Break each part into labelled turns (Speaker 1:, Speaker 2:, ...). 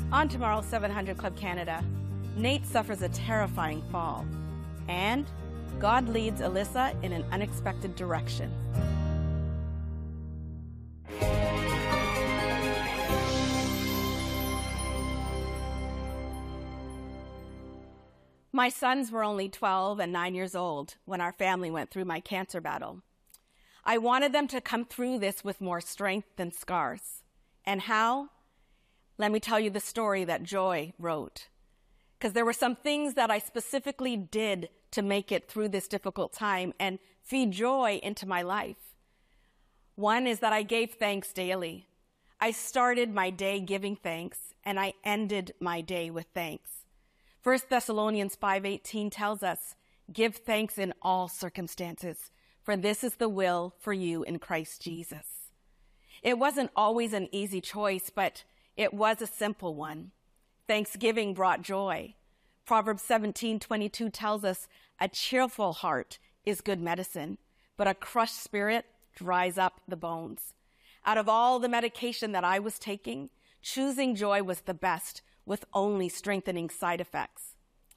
Speaker 1: On tomorrow's 700 Club Canada, Nate suffers a terrifying fall, and God leads Alyssa in an unexpected direction. My sons were only 12 and 9 years old when our family went through my cancer battle. I wanted them to come through this with more strength than scars. And how? Let me tell you the story that Joy wrote. Because there were some things that I specifically did to make it through this difficult time and feed joy into my life. One is that I gave thanks daily. I started my day giving thanks, and I ended my day with thanks. 1 Thessalonians 5:18 tells us, "Give thanks in all circumstances, for this is the will for you in Christ Jesus." It wasn't always an easy choice, but it was a simple one. Thanksgiving brought joy. Proverbs 17:22 tells us, "A cheerful heart is good medicine, but a crushed spirit dries up the bones." Out of all the medication that I was taking, choosing joy was the best, with only strengthening side effects.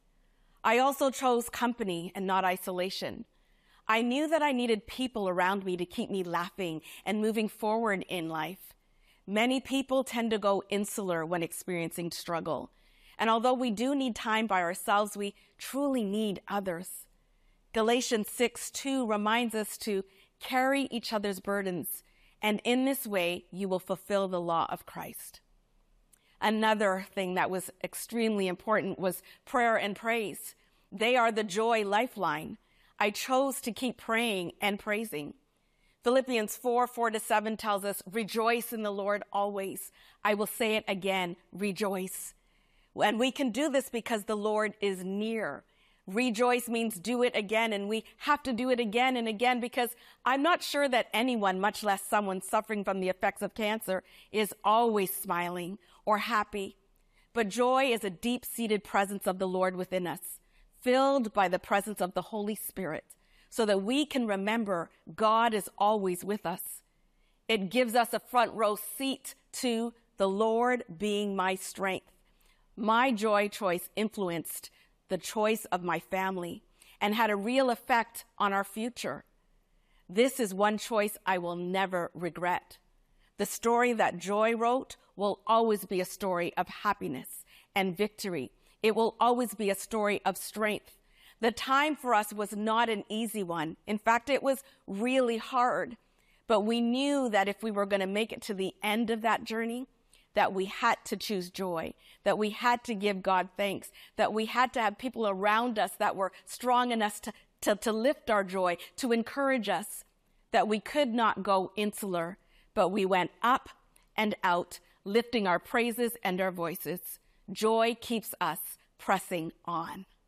Speaker 1: I also chose company and not isolation. I knew that I needed people around me to keep me laughing and moving forward in life. Many people tend to go insular when experiencing struggle. And although we do need time by ourselves, we truly need others. Galatians 6:2 reminds us to carry each other's burdens, and in this way you will fulfill the law of Christ. Another thing that was extremely important was prayer and praise. They are the joy lifeline. I chose to keep praying and praising. Philippians 4:4-7 tells us, "Rejoice in the Lord always." I will say it again, rejoice. And we can do this because the Lord is near. Rejoice means do it again, and we have to do it again and again because I'm not sure that anyone, much less someone suffering from the effects of cancer, is always smiling or happy. But joy is a deep-seated presence of the Lord within us, filled by the presence of the Holy Spirit, so that we can remember God is always with us. It gives us a front row seat to the Lord being my strength. My joy choice influenced the choice of my family and had a real effect on our future. This is one choice I will never regret. The story that Joy wrote will always be a story of happiness and victory. It will always be a story of strength. The time for us was not an easy one. In fact, it was really hard. But we knew that if we were going to make it to the end of that journey, that we had to choose joy, that we had to give God thanks, that we had to have people around us that were strong enough to lift our joy, to encourage us, that we could not go insular, but we went up and out, lifting our praises and our voices. Joy keeps us pressing on.